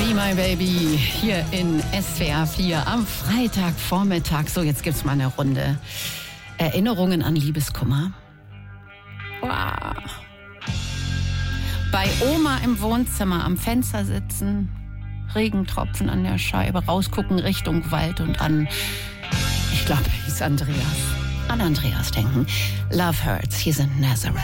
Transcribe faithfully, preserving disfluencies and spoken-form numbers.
Be My Baby hier in S W R vier am Freitagvormittag. So, jetzt gibt's mal eine Runde Erinnerungen an Liebeskummer. Wow. Bei Oma im Wohnzimmer am Fenster sitzen, Regentropfen an der Scheibe, rausgucken Richtung Wald und an, ich glaube, er hieß Andreas, an Andreas denken. Love Hurts, hier sind Nazareth.